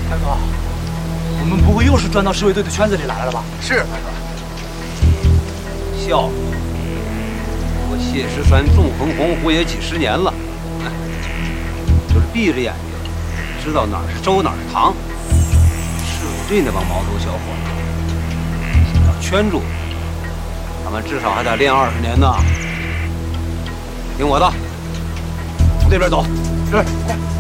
大哥，我们不会又是转到侍卫队的圈子里来了吧？ 是大哥。 笑，我谢石川纵横洪湖也几十年了，就是闭着眼睛知道哪儿是粥哪儿是糖。侍卫队那帮毛头小伙子，想要圈住他们，至少还得练20年呢。听我的，从这边走。 是，快。